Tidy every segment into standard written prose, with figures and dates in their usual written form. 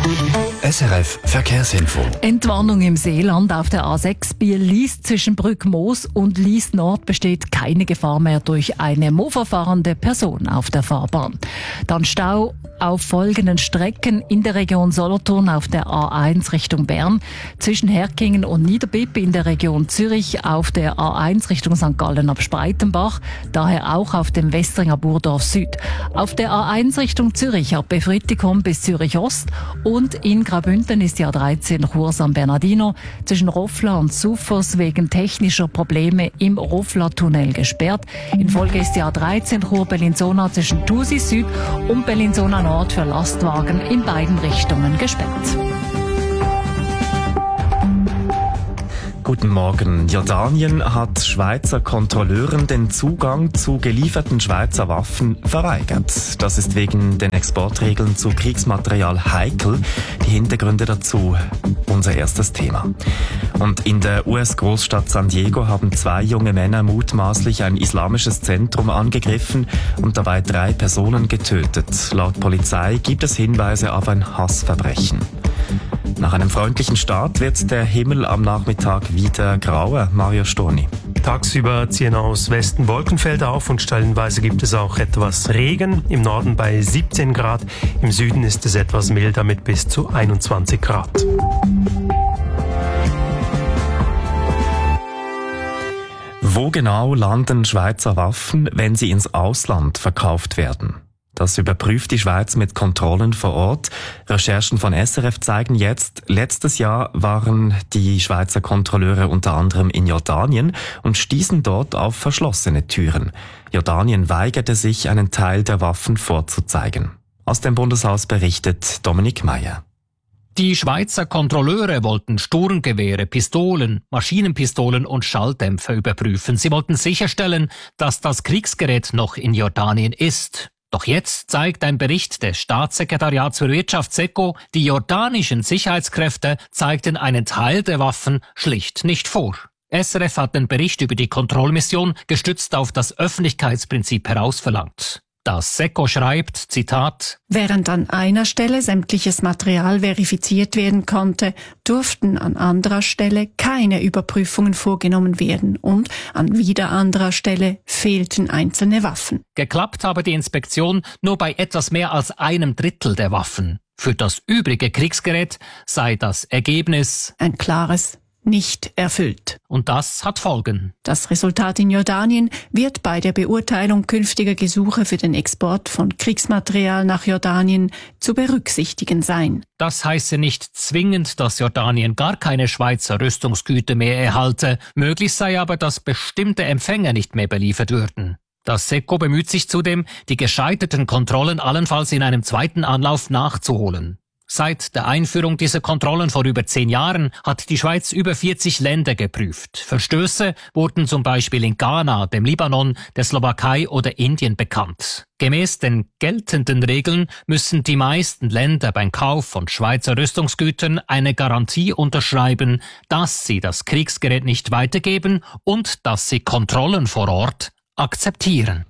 SRF Verkehrsinfo. Entwarnung im Seeland auf der A6 Biel-Lies zwischen Brückmoos und Lies Nord besteht keine Gefahr mehr durch eine Mofa fahrende Person auf der Fahrbahn. Dann Stau auf folgenden Strecken in der Region Solothurn auf der A1 Richtung Bern, zwischen Herkingen und Niederbipp in der Region Zürich auf der A1 Richtung St. Gallen ab Spreitenbach, daher auch auf dem Westringer Burdorf Süd. Auf der A1 Richtung Zürich ab Befritikum bis Zürich Ost und in Graubünden ist die A13 Chur San Bernardino zwischen Rofla und Sufers wegen technischer Probleme im Rofla-Tunnel gesperrt. In Folge ist die A13 Chur Bellinzona zwischen Thusis Süd und Bellinzona Nord für Lastwagen in beiden Richtungen gesperrt. Guten Morgen. Jordanien hat Schweizer Kontrolleuren den Zugang zu gelieferten Schweizer Waffen verweigert. Das ist wegen den Exportregeln zu Kriegsmaterial heikel. Die Hintergründe dazu unser erstes Thema. Und in der US-Großstadt San Diego haben 2 junge Männer mutmaßlich ein islamisches Zentrum angegriffen und dabei 3 Personen getötet. Laut Polizei gibt es Hinweise auf ein Hassverbrechen. Nach einem freundlichen Start wird der Himmel am Nachmittag wieder grauer. Mario Storni. Tagsüber ziehen aus Westen Wolkenfelder auf und stellenweise gibt es auch etwas Regen. Im Norden bei 17 Grad, im Süden ist es etwas milder mit bis zu 21 Grad. Wo genau landen Schweizer Waffen, wenn sie ins Ausland verkauft werden? Das überprüft die Schweiz mit Kontrollen vor Ort. Recherchen von SRF zeigen jetzt, letztes Jahr waren die Schweizer Kontrolleure unter anderem in Jordanien und stießen dort auf verschlossene Türen. Jordanien weigerte sich, einen Teil der Waffen vorzuzeigen. Aus dem Bundeshaus berichtet Dominik Meyer. Die Schweizer Kontrolleure wollten Sturmgewehre, Pistolen, Maschinenpistolen und Schalldämpfer überprüfen. Sie wollten sicherstellen, dass das Kriegsgerät noch in Jordanien ist. Doch jetzt zeigt ein Bericht des Staatssekretariats für Wirtschaft SECO, die jordanischen Sicherheitskräfte zeigten einen Teil der Waffen schlicht nicht vor. SRF hat den Bericht über die Kontrollmission gestützt auf das Öffentlichkeitsprinzip herausverlangt. Das SECO schreibt, Zitat: Während an einer Stelle sämtliches Material verifiziert werden konnte, durften an anderer Stelle keine Überprüfungen vorgenommen werden und an wieder anderer Stelle fehlten einzelne Waffen. Geklappt habe die Inspektion nur bei etwas mehr als 1/3 der Waffen. Für das übrige Kriegsgerät sei das Ergebnis ein klares nicht erfüllt. Und das hat Folgen. Das Resultat in Jordanien wird bei der Beurteilung künftiger Gesuche für den Export von Kriegsmaterial nach Jordanien zu berücksichtigen sein. Das heiße nicht zwingend, dass Jordanien gar keine Schweizer Rüstungsgüter mehr erhalte. Möglich sei aber, dass bestimmte Empfänger nicht mehr beliefert würden. Das SECO bemüht sich zudem, die gescheiterten Kontrollen allenfalls in einem zweiten Anlauf nachzuholen. Seit der Einführung dieser Kontrollen vor über 10 Jahren hat die Schweiz über 40 Länder geprüft. Verstöße wurden zum Beispiel in Ghana, dem Libanon, der Slowakei oder Indien bekannt. Gemäß den geltenden Regeln müssen die meisten Länder beim Kauf von Schweizer Rüstungsgütern eine Garantie unterschreiben, dass sie das Kriegsgerät nicht weitergeben und dass sie Kontrollen vor Ort akzeptieren.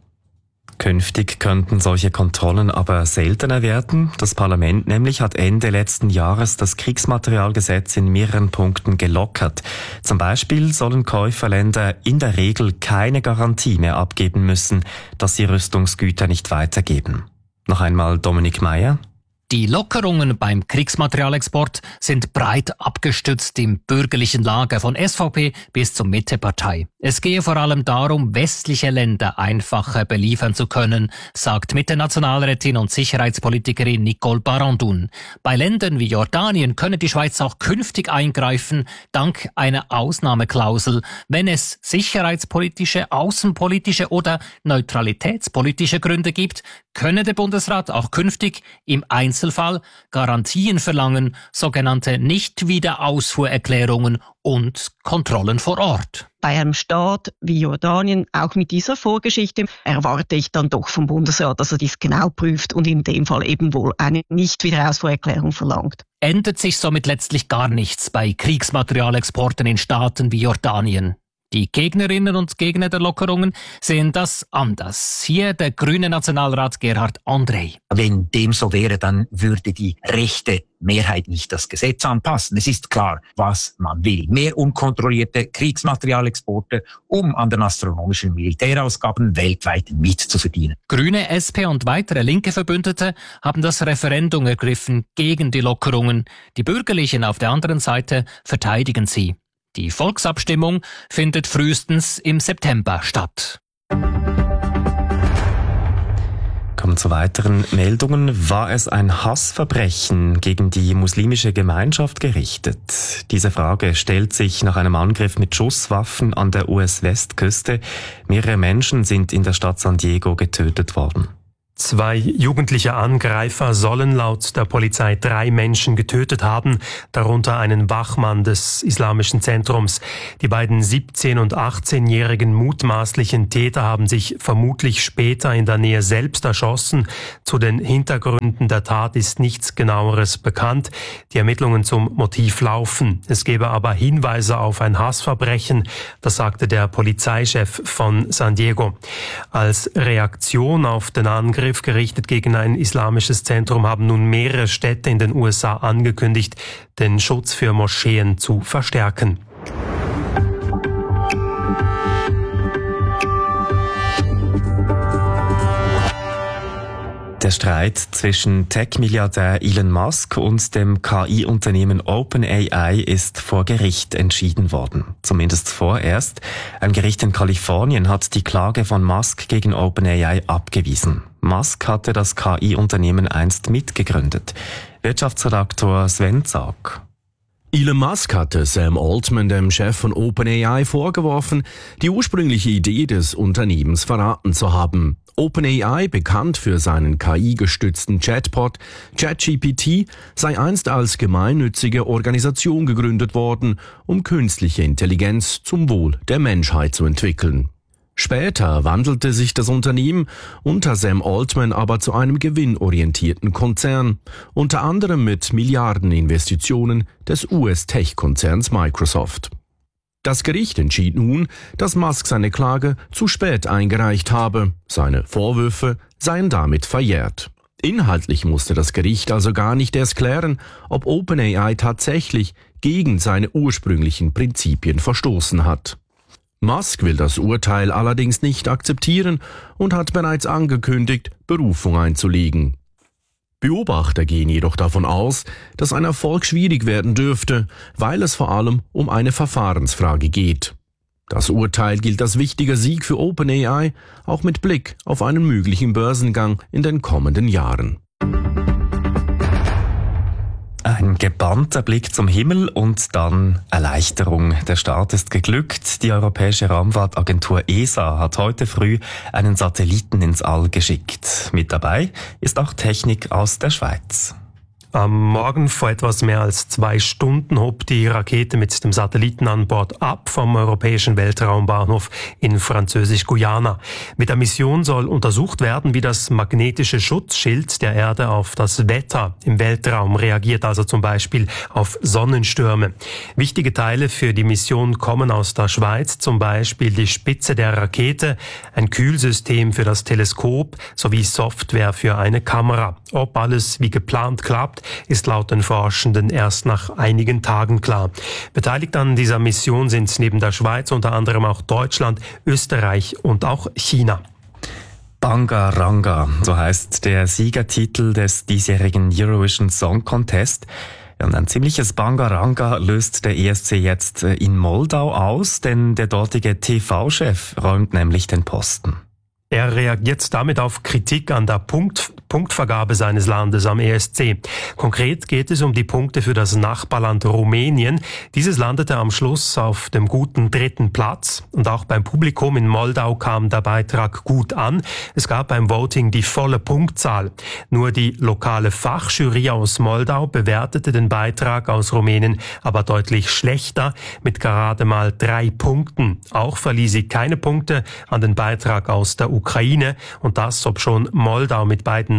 Künftig könnten solche Kontrollen aber seltener werden. Das Parlament nämlich hat Ende letzten Jahres das Kriegsmaterialgesetz in mehreren Punkten gelockert. Zum Beispiel sollen Käuferländer in der Regel keine Garantie mehr abgeben müssen, dass sie Rüstungsgüter nicht weitergeben. Noch einmal Dominik Meyer. Die Lockerungen beim Kriegsmaterialexport sind breit abgestützt im bürgerlichen Lager von SVP bis zur Mittepartei. Es gehe vor allem darum, westliche Länder einfacher beliefern zu können, sagt Mitte-Nationalrätin und Sicherheitspolitikerin Nicole Barandun. Bei Ländern wie Jordanien könne die Schweiz auch künftig eingreifen, dank einer Ausnahmeklausel, wenn es sicherheitspolitische, außenpolitische oder neutralitätspolitische Gründe gibt, könne der Bundesrat auch künftig im Einzelfall Garantien verlangen, sogenannte Nicht-Wiederausfuhrerklärungen und Kontrollen vor Ort. Bei einem Staat wie Jordanien, auch mit dieser Vorgeschichte, erwarte ich dann doch vom Bundesrat, dass er dies genau prüft und in dem Fall eben wohl eine Nicht-Wiederausfuhrerklärung verlangt. Ändert sich somit letztlich gar nichts bei Kriegsmaterialexporten in Staaten wie Jordanien. Die Gegnerinnen und Gegner der Lockerungen sehen das anders. Hier der grüne Nationalrat Gerhard André. Wenn dem so wäre, dann würde die rechte Mehrheit nicht das Gesetz anpassen. Es ist klar, was man will. Mehr unkontrollierte Kriegsmaterialexporte, um an den astronomischen Militärausgaben weltweit mitzuverdienen. Grüne, SP und weitere linke Verbündete haben das Referendum ergriffen gegen die Lockerungen. Die Bürgerlichen auf der anderen Seite verteidigen sie. Die Volksabstimmung findet frühestens im September statt. Kommen zu weiteren Meldungen. War es ein Hassverbrechen gegen die muslimische Gemeinschaft gerichtet? Diese Frage stellt sich nach einem Angriff mit Schusswaffen an der US-Westküste. Mehrere Menschen sind in der Stadt San Diego getötet worden. 2 jugendliche Angreifer sollen laut der Polizei 3 Menschen getötet haben, darunter einen Wachmann des Islamischen Zentrums. Die beiden 17- und 18-jährigen mutmaßlichen Täter haben sich vermutlich später in der Nähe selbst erschossen. Zu den Hintergründen der Tat ist nichts Genaueres bekannt. Die Ermittlungen zum Motiv laufen. Es gebe aber Hinweise auf ein Hassverbrechen, das sagte der Polizeichef von San Diego. Als Reaktion auf den Angriff gerichtet gegen ein islamisches Zentrum haben nun mehrere Städte in den USA angekündigt, den Schutz für Moscheen zu verstärken. Der Streit zwischen Tech-Milliardär Elon Musk und dem KI-Unternehmen OpenAI ist vor Gericht entschieden worden. Zumindest vorerst. Ein Gericht in Kalifornien hat die Klage von Musk gegen OpenAI abgewiesen. Musk hatte das KI-Unternehmen einst mitgegründet. Wirtschaftsredaktor Sven Zag. Elon Musk hatte Sam Altman, dem Chef von OpenAI, vorgeworfen, die ursprüngliche Idee des Unternehmens verraten zu haben. OpenAI, bekannt für seinen KI-gestützten Chatbot ChatGPT, sei einst als gemeinnützige Organisation gegründet worden, um künstliche Intelligenz zum Wohl der Menschheit zu entwickeln. Später wandelte sich das Unternehmen unter Sam Altman aber zu einem gewinnorientierten Konzern, unter anderem mit Milliardeninvestitionen des US-Tech-Konzerns Microsoft. Das Gericht entschied nun, dass Musk seine Klage zu spät eingereicht habe. Seine Vorwürfe seien damit verjährt. Inhaltlich musste das Gericht also gar nicht erst klären, ob OpenAI tatsächlich gegen seine ursprünglichen Prinzipien verstoßen hat. Musk will das Urteil allerdings nicht akzeptieren und hat bereits angekündigt, Berufung einzulegen. Beobachter gehen jedoch davon aus, dass ein Erfolg schwierig werden dürfte, weil es vor allem um eine Verfahrensfrage geht. Das Urteil gilt als wichtiger Sieg für OpenAI, auch mit Blick auf einen möglichen Börsengang in den kommenden Jahren. Ein gebannter Blick zum Himmel und dann Erleichterung. Der Start ist geglückt. Die Europäische Raumfahrtagentur ESA hat heute früh einen Satelliten ins All geschickt. Mit dabei ist auch Technik aus der Schweiz. Am Morgen vor etwas mehr als 2 Stunden hob die Rakete mit dem Satelliten an Bord ab vom Europäischen Weltraumbahnhof in Französisch-Guyana. Mit der Mission soll untersucht werden, wie das magnetische Schutzschild der Erde auf das Wetter im Weltraum reagiert, also zum Beispiel auf Sonnenstürme. Wichtige Teile für die Mission kommen aus der Schweiz, zum Beispiel die Spitze der Rakete, ein Kühlsystem für das Teleskop sowie Software für eine Kamera. Ob alles wie geplant klappt, ist laut den Forschenden erst nach einigen Tagen klar. Beteiligt an dieser Mission sind neben der Schweiz unter anderem auch Deutschland, Österreich und auch China. Bangaranga, so heißt der Siegertitel des diesjährigen Eurovision Song Contest. Und ein ziemliches Bangaranga löst der ESC jetzt in Moldau aus, denn der dortige TV-Chef räumt nämlich den Posten. Er reagiert damit auf Kritik an der Punktvergabe seines Landes am ESC. Konkret geht es um die Punkte für das Nachbarland Rumänien. Dieses landete am Schluss auf dem guten 3. Platz. Und auch beim Publikum in Moldau kam der Beitrag gut an. Es gab beim Voting die volle Punktzahl. Nur die lokale Fachjury aus Moldau bewertete den Beitrag aus Rumänien aber deutlich schlechter, mit gerade mal 3 Punkten. Auch verlieh sie keine Punkte an den Beitrag aus der Ukraine, und das, obschon Moldau mit beiden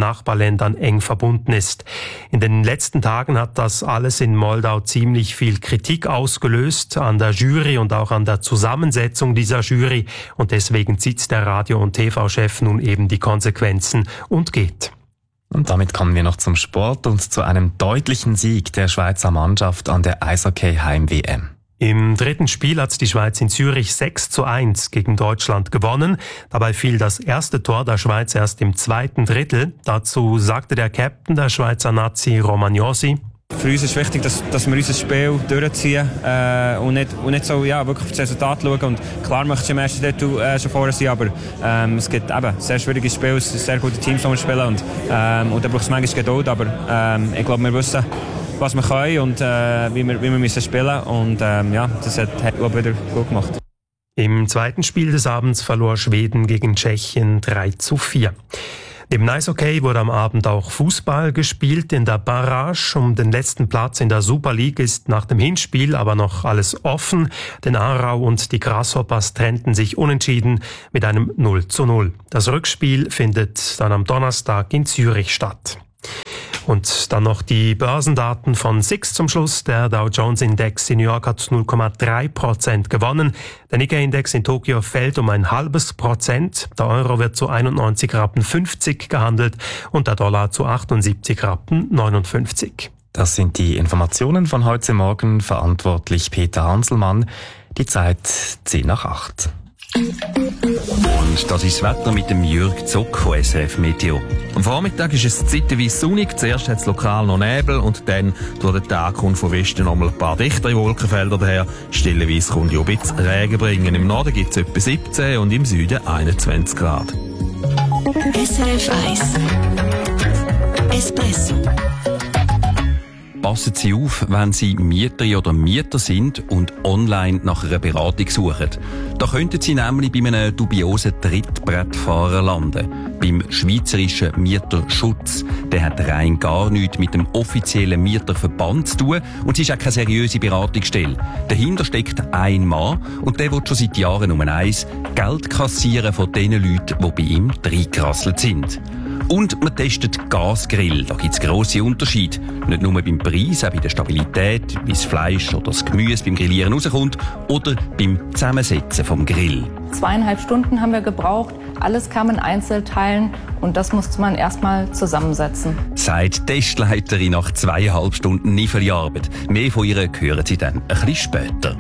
Nachbarländern eng verbunden ist. In den letzten Tagen hat das alles in Moldau ziemlich viel Kritik ausgelöst an der Jury und auch an der Zusammensetzung dieser Jury. Und deswegen zieht der Radio- und TV-Chef nun eben die Konsequenzen und geht. Und damit kommen wir noch zum Sport und zu einem deutlichen Sieg der Schweizer Mannschaft an der Eishockey-Heim-WM. Im dritten Spiel hat die Schweiz in Zürich 6:1 gegen Deutschland gewonnen. Dabei fiel das erste Tor der Schweiz erst im zweiten Drittel. Dazu sagte der Captain der Schweizer Nazi Romagnosi: Für uns ist wichtig, dass wir unser Spiel durchziehen und nicht so wirklich auf das Resultat schauen. Und klar möchtest du im ersten Drittel schon vorne sein, aber es gibt eben sehr schwierige Spiele, sehr gute Teams, die wir spielen. Und da braucht es manchmal Geduld, aber ich glaube, wir wissen, was wir können und wie wir müssen spielen. Und das hat glaube ich, wieder gut gemacht. Im zweiten Spiel des Abends verlor Schweden gegen Tschechien 3:4. Neben Eishockey wurde am Abend auch Fußball gespielt. In der Barrage um den letzten Platz in der Super League ist nach dem Hinspiel aber noch alles offen. Denn Aarau und die Grasshoppers trennten sich unentschieden mit einem 0:0. Das Rückspiel findet dann am Donnerstag in Zürich statt. Und dann noch die Börsendaten von SIX zum Schluss. Der Dow Jones Index in New York hat 0,3% gewonnen. Der Nikkei Index in Tokio fällt um 0,5%. Der Euro wird zu 91,50 Rappen gehandelt und der Dollar zu 78,59 Rappen. Das sind die Informationen von heute Morgen. Verantwortlich Peter Hanselmann. Die Zeit 7:08. Und das ist das Wetter mit dem Jürg Zock von SRF Meteo. Am Vormittag ist es zeitweise sonnig. Zuerst hat es lokal noch Nebel und dann durch den Tag kommt von Westen noch mal ein paar dichtere Wolkenfelder daher. Stellenweise kommt ja ein bisschen Regen bringen. Im Norden gibt es etwa 17 und im Süden 21 Grad. SRF 1 Espresso. Passen Sie auf, wenn Sie Mieterin oder Mieter sind und online nach einer Beratung suchen. Da könnten Sie nämlich bei einem dubiosen Trittbrettfahrer landen. Beim Schweizerischen Mieterschutz. Der hat rein gar nichts mit dem offiziellen Mieterverband zu tun und es ist auch keine seriöse Beratungsstelle. Dahinter steckt ein Mann und der will schon seit Jahren um eins: Geld kassieren von den Leuten, die bei ihm reingerasselt sind. Und man testet Gasgrill. Da gibt es grosse Unterschiede. Nicht nur beim Preis, auch bei der Stabilität, wie das Fleisch oder das Gemüse beim Grillieren rauskommt oder beim Zusammensetzen vom Grill. 2,5 Stunden haben wir gebraucht. Alles kam in Einzelteilen und das musste man erstmal zusammensetzen. Sagt die Testleiterin nach 2,5 Stunden Niefelarbeit. Mehr von ihr hören Sie dann ein bisschen später.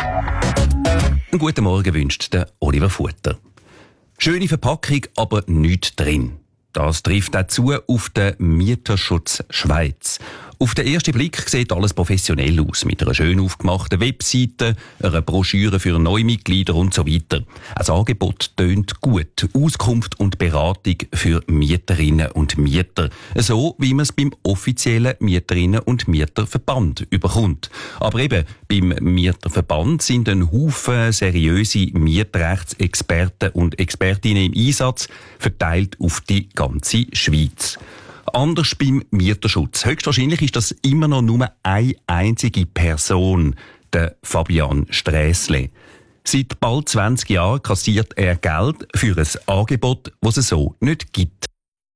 Einen guten Morgen wünscht der Oliver Futter. Schöne Verpackung, aber nichts drin. Das trifft auch zu auf den Mieterschutz Schweiz. Auf den ersten Blick sieht alles professionell aus, mit einer schön aufgemachten Webseite, einer Broschüre für Neumitglieder und so weiter. Das Angebot tönt gut. Auskunft und Beratung für Mieterinnen und Mieter. So, wie man es beim offiziellen Mieterinnen- und Mieterverband überkommt. Aber eben, beim Mieterverband sind ein Haufen seriöse Mietrechtsexperten und Expertinnen im Einsatz, verteilt auf die ganze Schweiz. Anders beim Mieterschutz. Höchstwahrscheinlich ist das immer noch nur eine einzige Person, der Fabian Strässle. Seit bald 20 Jahren kassiert er Geld für ein Angebot, das es so nicht gibt.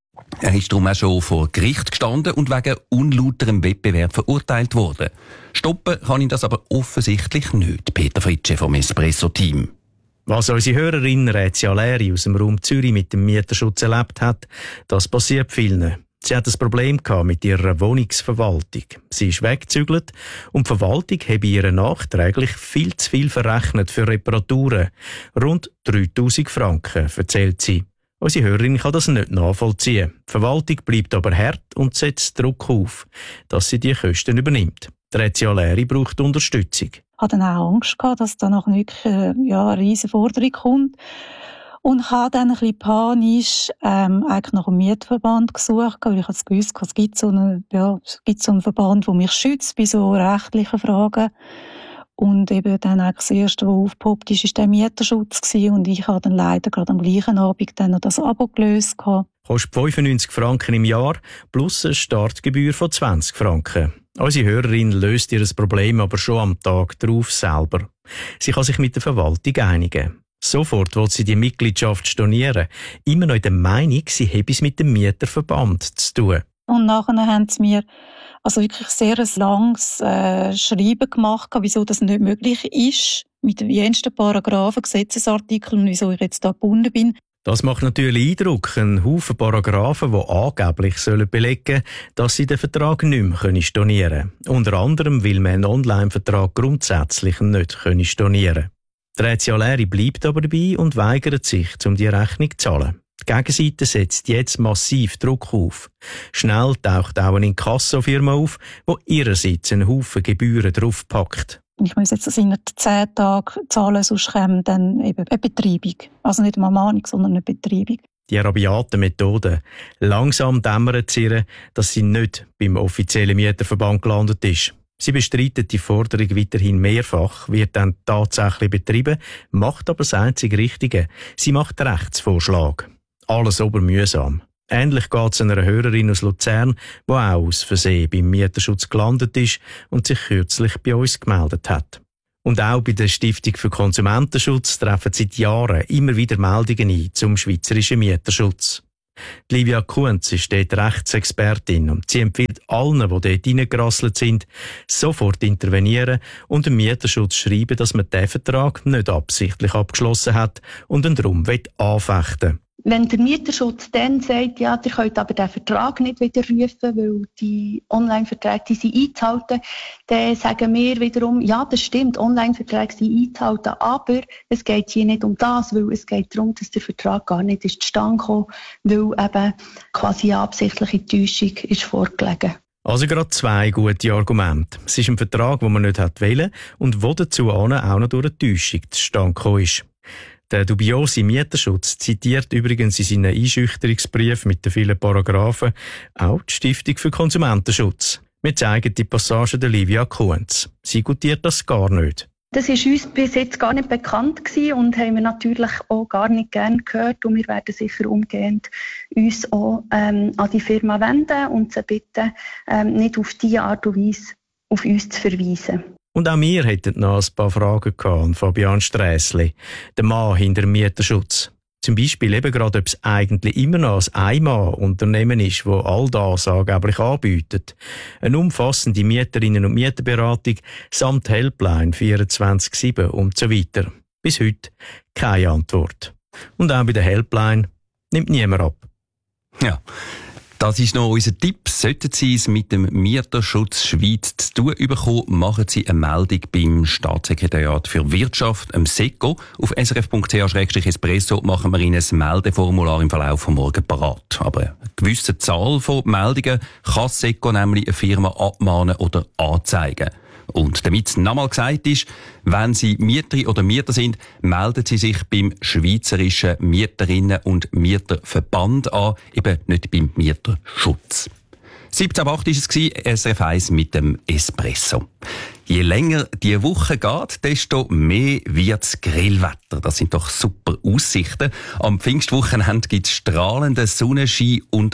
Er ist darum auch schon vor Gericht gestanden und wegen unlauterem Wettbewerb verurteilt worden. Stoppen kann ihn das aber offensichtlich nicht. Peter Fritsche vom Espresso-Team. Was unsere Hörerin Rätia Leri aus dem Raum Zürich mit dem Mieterschutz erlebt hat, das passiert vielen. Sie hat ein Problem mit ihrer Wohnungsverwaltung. Sie ist weggezügelt und die Verwaltung habe ihr nachträglich viel zu viel verrechnet für Reparaturen. Rund 3'000 Franken, erzählt sie. Unsere Hörerin kann das nicht nachvollziehen. Die Verwaltung bleibt aber hart und setzt Druck auf, dass sie die Kosten übernimmt. Die Rätia Leri braucht Unterstützung. Ich hatte dann auch Angst gehabt, dass da noch wirklich eine riesige Forderung kommt. Und habe dann ein bisschen panisch eigentlich nach einem Mietverband gesucht, weil ich gewusst habe, es gibt so einen Verband, der mich schützt bei so rechtlichen Fragen. Und eben dann eigentlich das Erste, was aufgepoppt ist, war der Mieterschutz gewesen. Und ich habe dann leider gerade am gleichen Abend dann noch das Abo gelöst gehabt. Kostet 95 Franken im Jahr plus eine Startgebühr von 20 Franken. Unsere Hörerin löst ihr Problem aber schon am Tag darauf selber. Sie kann sich mit der Verwaltung einigen. Sofort will sie die Mitgliedschaft stornieren. Immer noch in der Meinung, sie habe es mit dem Mieterverband zu tun. Und nachher haben sie mir wirklich sehr ein langes Schreiben gemacht, wieso das nicht möglich ist, mit den jensten Paragraphen, Gesetzesartikeln, wieso ich jetzt da gebunden bin. Das macht natürlich Eindruck, ein Haufen Paragraphen, die angeblich belegen sollen, dass sie den Vertrag nicht mehr stornieren können. Unter anderem, weil man einen Online-Vertrag grundsätzlich nicht stornieren können. Die Rätsia Leri bleibt aber dabei und weigert sich, um die Rechnung zu zahlen. Die Gegenseite setzt jetzt massiv Druck auf. Schnell taucht auch eine Inkassofirma auf, die ihrerseits einen Haufen Gebühren draufpackt. Ich muss jetzt innerhalb 10 Tagen zahlen, sonst kommt dann eben eine Betreibung. Also nicht eine Mahnung, sondern eine Betreibung. Die rabiate Methode. Langsam dämmert sie ihr, dass sie nicht beim offiziellen Mieterverband gelandet ist. Sie bestreitet die Forderung weiterhin mehrfach, wird dann tatsächlich betrieben, macht aber das einzige Richtige. Sie macht Rechtsvorschlag. Alles obermühsam. Ähnlich geht es einer Hörerin aus Luzern, die auch aus Versehen beim Mieterschutz gelandet ist und sich kürzlich bei uns gemeldet hat. Und auch bei der Stiftung für Konsumentenschutz treffen seit Jahren immer wieder Meldungen ein zum schweizerischen Mieterschutz. Die Livia Kuntz ist dort Rechtsexpertin und sie empfiehlt allen, die dort reingerasselt sind, sofort intervenieren und dem Mieterschutz schreiben, dass man diesen Vertrag nicht absichtlich abgeschlossen hat und ihn darum anfechten will. Wenn der Mieterschutz dann sagt, ja, ihr könnt aber den Vertrag nicht widerrufen, weil die Online-Verträge sind einzuhalten, dann sagen wir wiederum, ja, das stimmt, Online-Verträge sind einzuhalten, aber es geht hier nicht um das, weil es geht darum, dass der Vertrag gar nicht zustande gekommen ist, weil eben quasi eine absichtliche Täuschung ist vorgelegen. Also gerade 2 gute Argumente. Es ist ein Vertrag, den man nicht wollte und wo dazu auch noch durch eine Täuschung zustande gekommen ist. Der dubiose Mieterschutz zitiert übrigens in seinen Einschüchterungsbrief mit den vielen Paragraphen auch die Stiftung für Konsumentenschutz. Wir zeigen die Passage der Livia Kuntz. Sie gutiert das gar nicht. Das ist uns bis jetzt gar nicht bekannt gewesen und haben wir natürlich auch gar nicht gern gehört. Und wir werden sicher umgehend uns auch an die Firma wenden und sie bitten, nicht auf diese Art und Weise auf uns zu verweisen. Und auch wir hätten noch ein paar Fragen an Fabian Strässli, der Mann hinter dem Mieterschutz. Zum Beispiel eben gerade, ob es eigentlich immer noch ein Einmann-Unternehmen ist, das all das angeblich anbietet. Eine umfassende Mieterinnen- und Mieterberatung samt Helpline 24/7 und so weiter. Bis heute keine Antwort. Und auch bei der Helpline nimmt niemand ab. Ja. Das ist noch unser Tipp. Sollten Sie es mit dem Mieterschutz Schweiz zu tun bekommen, machen Sie eine Meldung beim Staatssekretariat für Wirtschaft, dem SECO. Auf srf.ch/espresso machen wir Ihnen ein Meldeformular im Verlauf von morgen parat. Aber eine gewisse Zahl von Meldungen kann das SECO nämlich eine Firma abmahnen oder anzeigen. Und damit es nochmal gesagt ist, wenn Sie Mieterin oder Mieter sind, melden Sie sich beim Schweizerischen Mieterinnen- und Mieterverband an, eben nicht beim Mieterschutz. 17.08 ist es SRF 1 mit dem Espresso. Je länger die Woche geht, desto mehr wird's Grillwetter. Das sind doch super Aussichten. Am Pfingstwochenende gibt's strahlenden Sonnenschein und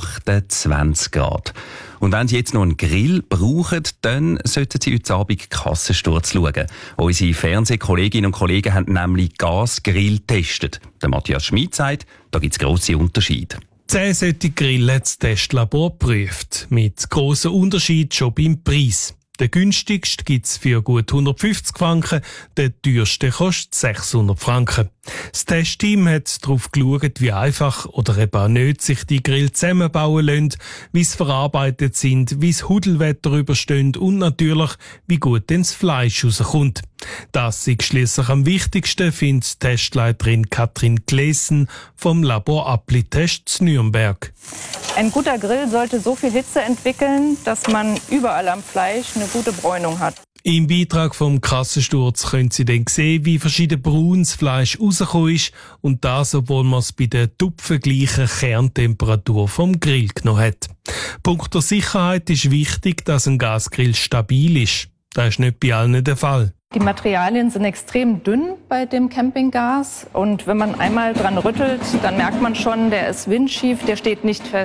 28 Grad. Und wenn Sie jetzt noch einen Grill brauchen, dann sollten Sie heute Abend Kassensturz schauen. Unsere Fernsehkolleginnen und Kollegen haben nämlich Gasgrill getestet. Der Matthias Schmid sagt, da gibt's grosse Unterschiede. 10 solche Grillen hat das Testlabor geprüft. Mit grossen Unterschied schon beim Preis. Der günstigste gibt's für gut 150 Franken, der teuerste kostet 600 Franken. Das Testteam hat darauf geschaut, wie einfach oder eben auch nicht sich die Grill zusammenbauen lassen, wie sie verarbeitet sind, wie das Hudelwetter übersteht und natürlich, wie gut denn das Fleisch rauskommt. Das ist schliesslich am wichtigsten, findet Testleiterin Katrin Gleessen vom Labor Appli-Test zu Nürnberg. Ein guter Grill sollte so viel Hitze entwickeln, dass man überall am Fleisch eine gute Bräunung hat. Im Beitrag vom Kassensturz können Sie dann sehen, wie verschieden braun das Fleisch rausgekommen ist und das, obwohl man es bei der tupfengleichen Kerntemperatur vom Grill genommen hat. Punkto Sicherheit ist wichtig, dass ein Gasgrill stabil ist. Das ist nicht bei allen der Fall. Die Materialien sind extrem dünn bei dem Campinggas und wenn man einmal dran rüttelt, dann merkt man schon, der ist windschief, der steht nicht fest.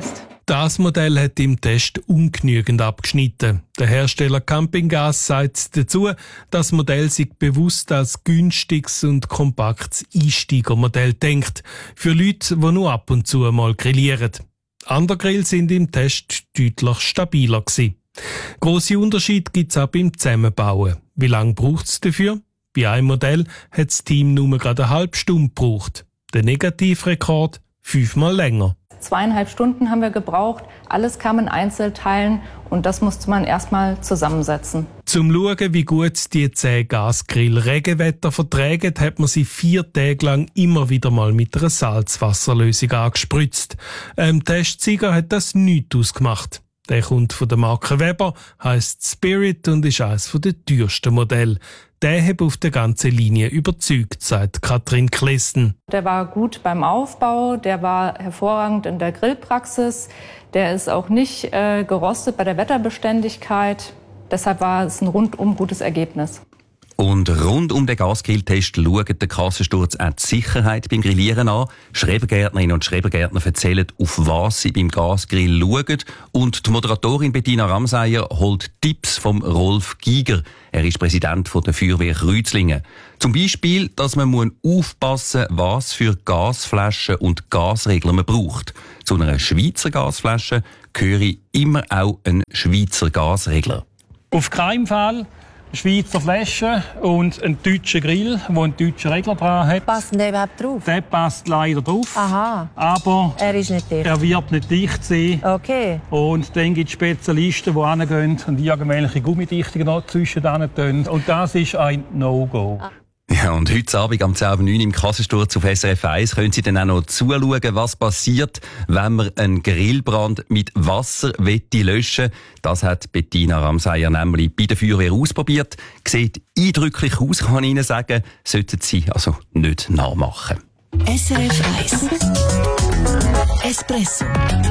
Das Modell hat im Test ungenügend abgeschnitten. Der Hersteller Campinggas sagt dazu, das Modell sei bewusst als günstiges und kompaktes Einsteigermodell denkt, für Leute, die nur ab und zu mal grillieren. Andere Grills sind im Test deutlich stabiler gewesen. Grosse Unterschiede gibt es auch beim Zusammenbauen. Wie lange braucht es dafür? Bei einem Modell hat das Team nur gerade eine halbe Stunde gebraucht. Der Negativrekord 5-mal länger. 2,5 Stunden haben wir gebraucht. Alles kam in Einzelteilen und das musste man erstmal zusammensetzen. Zum Schauen, wie gut die 10 Gasgrill Regenwetter vertragen, hat man sie 4 Tage lang immer wieder mal mit einer Salzwasserlösung angespritzt. Testsieger hat das nichts ausgemacht. Der kommt von der Marke Weber, heisst Spirit und ist eines der teuersten Modelle. Der hat auf der ganzen Linie überzeugt, sagt Katrin Klesten. Der war gut beim Aufbau, der war hervorragend in der Grillpraxis, der ist auch nicht gerostet bei der Wetterbeständigkeit. Deshalb war es ein rundum gutes Ergebnis. Und rund um den Gasgrilltest schaut der Kassensturz auch die Sicherheit beim Grillieren an. Schrebergärtnerinnen und Schrebergärtner erzählen, auf was sie beim Gasgrill schauen. Und die Moderatorin Bettina Ramseyer holt Tipps vom Rolf Giger. Er ist Präsident der Feuerwehr Kreuzlingen. Zum Beispiel, dass man aufpassen muss, was für Gasflaschen und Gasregler man braucht. Zu einer Schweizer Gasflasche gehöre immer auch ein Schweizer Gasregler. Auf keinen Fall Schweizer Flasche und ein deutscher Grill, der einen deutschen Regler dran hat. Passt der überhaupt drauf? Der passt leider drauf. Aha. Aber er ist nicht dicht. Er wird nicht dicht sein. Okay. Und dann gibt es Spezialisten, die hingehen und irgendwelche Gummidichtungen noch zwischendurch tun. Und das ist ein No-Go. Ja, und heute Abend am 10.09 Uhr im Kassensturz auf SRF 1 können Sie dann auch noch zuschauen, was passiert, wenn man einen Grillbrand mit Wasser löschen will. Das hat Bettina Ramseyer nämlich bei der Feuerwehr ausprobiert. Sieht eindrücklich aus, kann ich Ihnen sagen. Sollten Sie also nicht nachmachen. SRF 1 Espresso